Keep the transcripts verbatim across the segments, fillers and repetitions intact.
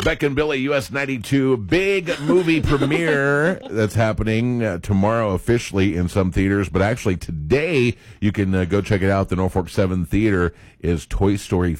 Beck and Billy, U S ninety-two, big movie premiere that's happening uh, tomorrow officially in some theaters, but actually today you can uh, go check it out. The Norfolk seven Theater is Toy Story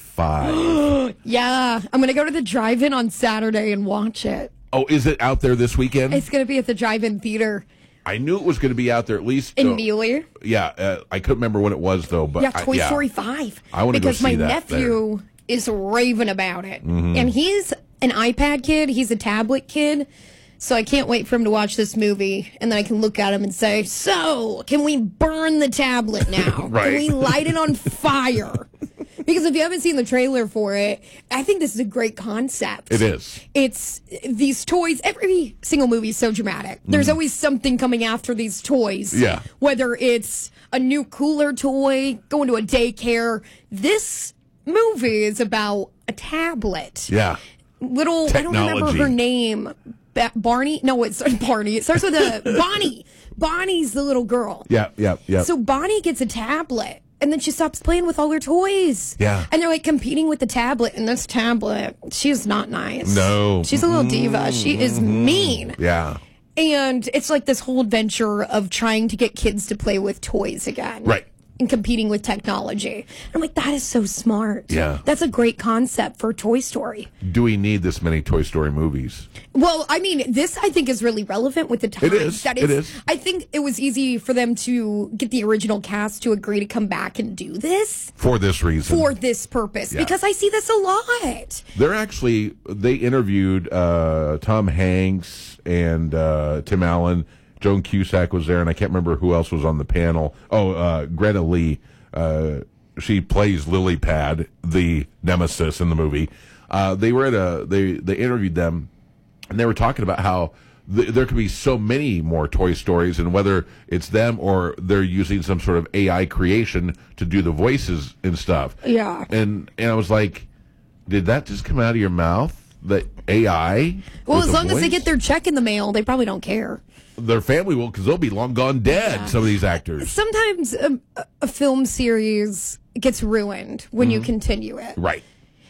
five. Yeah, I'm going to go to the drive-in on Saturday and watch it. Oh, is it out there this weekend? It's going to be at the drive-in theater. I knew it was going to be out there at least. In uh, Mueller? Yeah, uh, I couldn't remember when it was, though. But Yeah, Toy I, yeah. Story five. I want to go see Because my that nephew there. is raving about it. Mm-hmm. And he's an iPad kid. He's a tablet kid. So I can't wait for him to watch this movie. And then I can look at him and say, so, can we burn the tablet now? Right. Can we light it on fire? Because if you haven't seen the trailer for it, I think this is a great concept. It is. It's these toys. Every single movie is so dramatic. There's Mm. always something coming after these toys. Yeah. Whether it's a new cooler toy, going to a daycare. This movie is about a tablet. Yeah. Little, I don't remember Technology. her name. Ba- Barney? No, it's Barney. It starts with a Bonnie. Bonnie's the little girl. Yeah, yeah, yeah. So Bonnie gets a tablet, and then she stops playing with all her toys. Yeah. And they're like competing with the tablet, and this tablet, she is not nice. No. She's a little diva. She is mean. Yeah. And it's like this whole adventure of trying to get kids to play with toys again. Right. And competing with technology. I'm like, that is so smart. Yeah. That's a great concept for Toy Story. Do we need this many Toy Story movies? Well, I mean, this I think is really relevant with the time. It is. That It is. I think it was easy for them to get the original cast to agree to come back and do this For this reason. for this purpose. Yeah. Because I see this a lot. They're actually, they interviewed uh, Tom Hanks and uh, Tim Allen. Joan Cusack was there, and I can't remember who else was on the panel. Oh, uh, Greta Lee. Uh, she plays Lily Pad, the nemesis in the movie. Uh, they were at a, they, they interviewed them, and they were talking about how th- there could be so many more Toy Stories, and whether it's them or they're using some sort of A I creation to do the voices and stuff. Yeah. And and I was like, did that just come out of your mouth? The A I? Well, with as the long as they voice? get their check in the mail, they probably don't care. Their family will, because they'll be long gone dead, Yeah. some of these actors. Sometimes a, a film series gets ruined when you continue it. Right.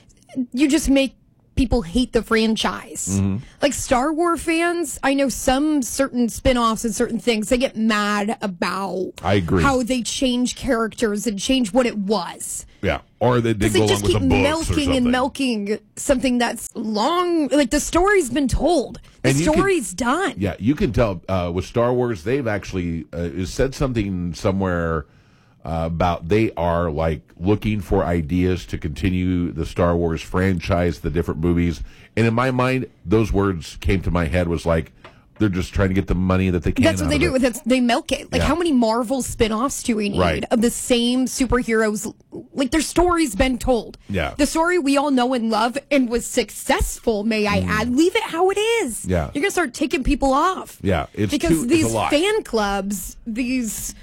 You just make people hate the franchise. Mm-hmm. Like Star Wars fans, I know some certain spin-offs and certain things, they get mad about I agree. how they change characters and change what it was. Yeah. Or they did Because they go along just with keep the books or milking something. and milking something that's long. Like the story's been told. The And you can- story's done. Yeah, you can tell uh, with Star Wars, they've actually uh, said something somewhere uh, about they are like looking for ideas to continue the Star Wars franchise, the different movies. And in my mind, those words came to my head was like, they're just trying to get the money that they can. That's what out they of do. it. That's, they milk it. Like, Yeah. how many Marvel spin-offs do we need Right. of the same superheroes? Like, their story's been told. Yeah. The story we all know and love and was successful, may I add. Leave it how it is. Mm. Yeah. You're going to start taking people off. Yeah, it's Because too- it's a these lot. fan clubs, these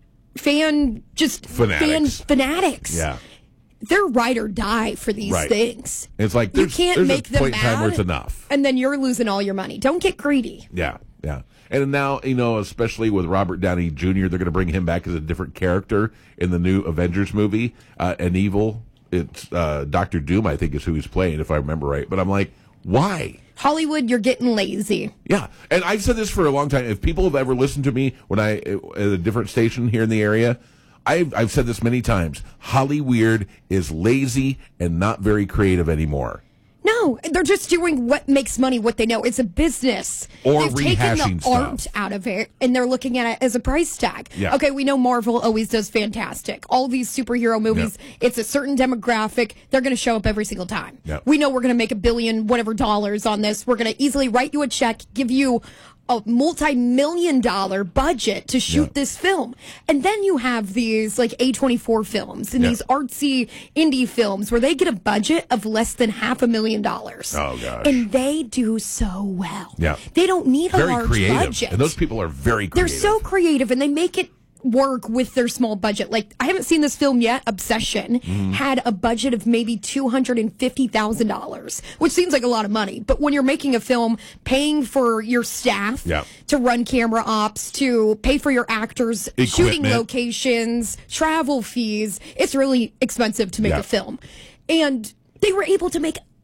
fan, just Fanatics. fan fanatics. Yeah. They're ride or die for these Right. things. It's like You there's, can't there's make a them point in time where mad. it's enough. And then you're losing all your money. Don't get greedy. Yeah, yeah. And now, you know, especially with Robert Downey Junior, they're going to bring him back as a different character in the new Avengers movie. Uh, an evil, it's uh, Doctor Doom, I think, is who he's playing, if I remember right. But I'm like, why? Hollywood, you're getting lazy. Yeah, and I've said this for a long time. If people have ever listened to me when I at a different station here in the area, I've I've said this many times. Hollyweird is lazy and not very creative anymore. No, they're just doing what makes money, what they know. It's a business. Or They've taken rehashing the art stuff. out of it, and they're looking at it as a price tag. Yeah. Okay, we know Marvel always does fantastic. All these superhero movies, it's a certain demographic. They're going to show up every single time. Yeah. We know we're going to make a billion, whatever dollars on this. We're going to easily write you a check, give you a multi-million dollar budget to shoot Yeah. this film. And then you have these like A twenty-four films and Yeah. these artsy indie films where they get a budget of less than half a million dollars. Oh, gosh. And they do so well. Yeah. They don't need a Very large creative. budget. And those people are very They're creative. so creative and they make it work with their small budget. Like, I haven't seen this film yet. Obsession Mm-hmm. had a budget of maybe two hundred fifty thousand dollars, which seems like a lot of money. But when you're making a film, paying for your staff Yeah. to run camera ops, to pay for your actors, shooting Equipment. locations, travel fees, it's really expensive to make Yeah. a film. And they were able to make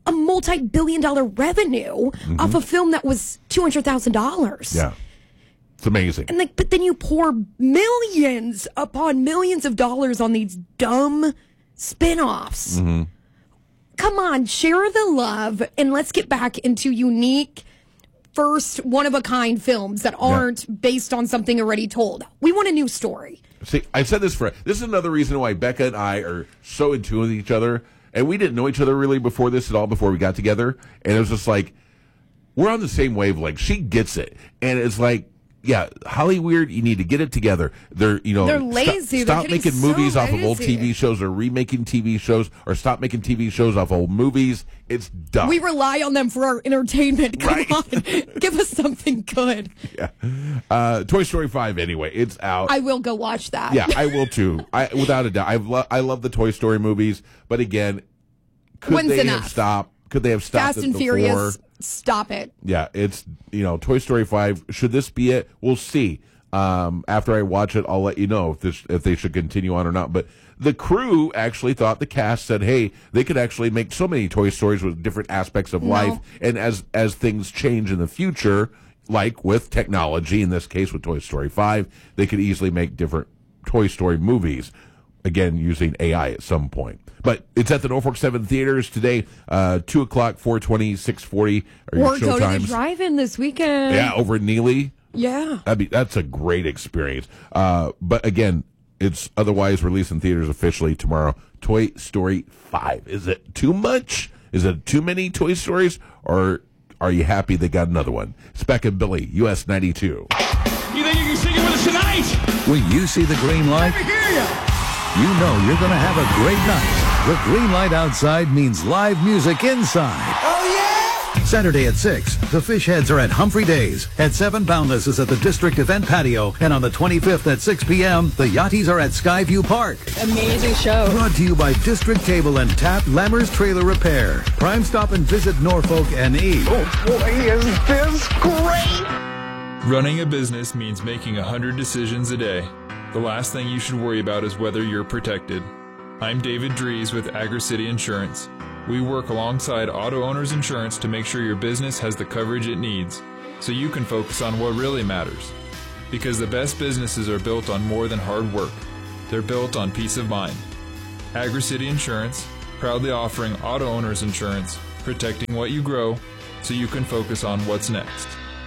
a multi-billion dollar revenue Mm-hmm. off a film that was two hundred thousand dollars. Yeah. It's amazing. And like, but then you pour millions upon millions of dollars on these dumb spin-offs. Mm-hmm. Come on, share the love, and let's get back into unique, first, one-of-a-kind films that aren't yeah. based on something already told. We want a new story. See, I said this for, this is another reason why Becca and I are so in tune with each other, and we didn't know each other really before this at all, before we got together, and it was just like, we're on the same wavelength. She gets it, and it's like, yeah, Hollywood, you need to get it together. They're, you know, they're lazy. Stop, stop They're making so movies lazy. off of old T V shows, or remaking T V shows, or stop making T V shows off old movies. It's dumb. We rely on them for our entertainment. Come Right. on, give us something good. Yeah, uh, Toy Story five. Anyway, it's out. I will go watch that. Yeah, I will too. I without a doubt. I lo- I love the Toy Story movies, but again, could When's they enough? have stopped? Could they have stopped Fast it and before? Furious. Stop it. Yeah, it's, you know, Toy Story five. Should this be it? We'll see. Um, after I watch it, I'll let you know if this if they should continue on or not. But the crew actually thought, the cast said, hey, they could actually make so many Toy Stories with different aspects of No. life, and as as things change in the future, like with technology, in this case with Toy Story five, they could easily make different Toy Story movies, again using A I at some point. But it's at the Norfolk seven theaters today, uh, two o'clock, four twenty, six forty are your We're show going to times. the drive-in this weekend. Yeah, over in Neely. Yeah. That'd be, that's a great experience. Uh, but again, it's otherwise released in theaters officially tomorrow. Toy Story five. Is it too much? Is it too many Toy Stories? Or are you happy they got another one? Speck and Billy, U S ninety-two. You think you can sing it with us tonight? When you see the green light, I hear you. you know you're going to have a great night. The green light outside means live music inside. Oh, yeah? Saturday at six, the Fish Heads are at Humphrey Days. At seven, Boundless is at the District Event Patio. And on the twenty-fifth at six p.m., the Yachties are at Skyview Park. Amazing show. Brought to you by District Cable and Tap Lammers Trailer Repair. Prime Stop and visit Norfolk N E. Oh, boy, is this great! Running a business means making a hundred decisions a day. The last thing you should worry about is whether you're protected. I'm David Dries with AgriCity Insurance. We work alongside Auto Owners Insurance to make sure your business has the coverage it needs, so you can focus on what really matters. Because the best businesses are built on more than hard work. They're built on peace of mind. AgriCity Insurance, proudly offering Auto Owners Insurance, protecting what you grow, so you can focus on what's next.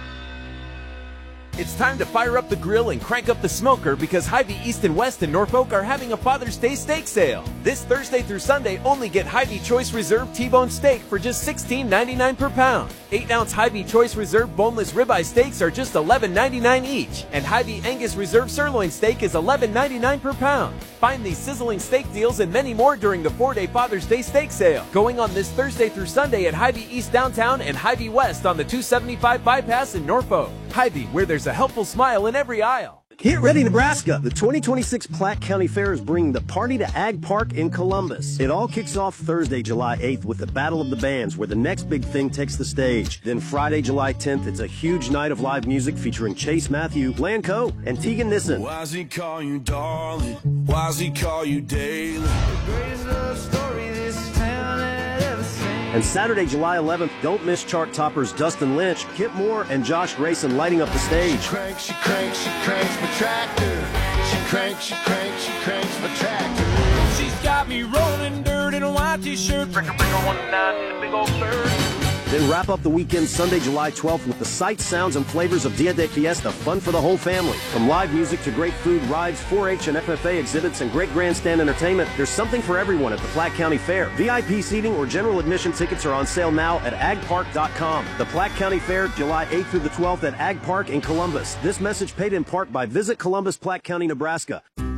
It's time to fire up the grill and crank up the smoker because Hy-Vee East and West in Norfolk are having a Father's Day steak sale. This Thursday through Sunday, only get Hy-Vee Choice Reserve T-Bone steak for just sixteen ninety-nine per pound. eight ounce Hy-Vee Choice Reserve boneless ribeye steaks are just eleven ninety-nine each, and Hy-Vee Angus Reserve sirloin steak is eleven ninety-nine per pound. Find these sizzling steak deals and many more during the four-day Father's Day steak sale, going on this Thursday through Sunday at Hy-Vee East downtown and Hy-Vee West on the two seventy-five bypass in Norfolk. Hy-Vee, where there's a helpful smile in every aisle. Get ready, Nebraska! The twenty twenty-six Platte County Fair is bringing the party to Ag Park in Columbus. It all kicks off Thursday, July eighth with the Battle of the Bands, where the next big thing takes the stage. Then Friday, July tenth, it's a huge night of live music featuring Chase Matthew, Blanco, and Tegan Nissen. Why's he call you darling? Why's he call you daily? The greatest love story this town had ever seen. And Saturday, July eleventh, don't miss chart toppers Dustin Lynch, Kip Moore, and Josh Grayson lighting up the stage. She cranks, she cranks, she cranks my tractor. She cranks, she cranks, she cranks my tractor. She's got me rolling dirt in a white t-shirt. Bring her, bring her one nine in a big old bird. Then wrap up the weekend Sunday, July twelfth with the sights, sounds, and flavors of Dia de Fiesta, fun for the whole family. From live music to great food, rides, four H and F F A exhibits, and great grandstand entertainment, there's something for everyone at the Platte County Fair. V I P seating or general admission tickets are on sale now at ag park dot com. The Platte County Fair, July eighth through the twelfth at Ag Park in Columbus. This message paid in part by Visit Columbus, Platte County, Nebraska.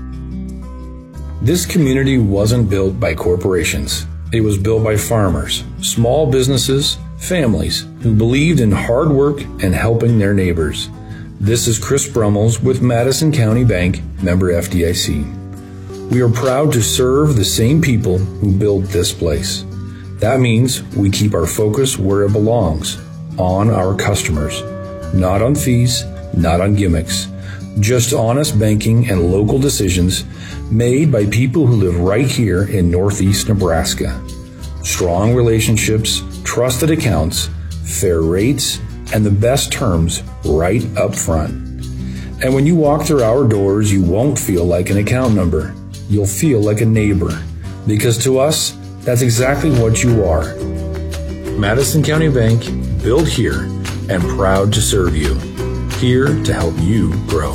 This community wasn't built by corporations. It was built by farmers, small businesses, families who believed in hard work and helping their neighbors. This is Chris Brummels with Madison County Bank, member F D I C. We are proud to serve the same people who built this place. That means we keep our focus where it belongs, on our customers, not on fees, not on gimmicks, just honest banking and local decisions made by people who live right here in Northeast Nebraska. Strong relationships, trusted accounts, fair rates, and the best terms right up front. And when you walk through our doors, you won't feel like an account number. You'll feel like a neighbor. Because to us, that's exactly what you are. Madison County Bank, built here and proud to serve you. Here to help you grow.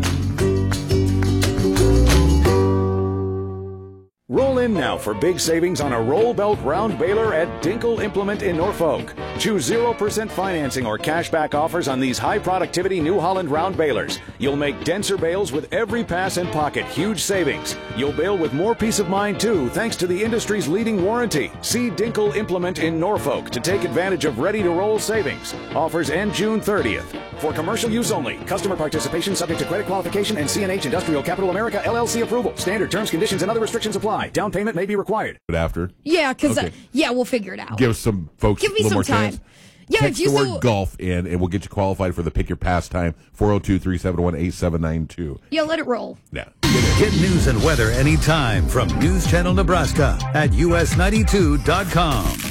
Roll in now for big savings on a roll belt round baler at Dinkle Implement in Norfolk. Choose zero percent financing or cashback offers on these high productivity New Holland round balers. You'll make denser bales with every pass and pocket. Huge savings. You'll bale with more peace of mind too, thanks to the industry's leading warranty. See Dinkle Implement in Norfolk to take advantage of ready to roll savings. Offers end June thirtieth. For commercial use only. Customer participation subject to credit qualification and C N H Industrial Capital America L L C approval. Standard terms, conditions, and other restrictions apply. Down payment may be required. But after? Yeah, because, Okay. uh, yeah, we'll figure it out. Give some folks Give me a little some more time. chance. Yeah, Text if you the word still- golf in, and we'll get you qualified for the Pick Your Pastime, four oh two, three seven one, eight seven nine two. Yeah, let it roll. Yeah. Get news and weather anytime from News Channel Nebraska at U S ninety-two dot com.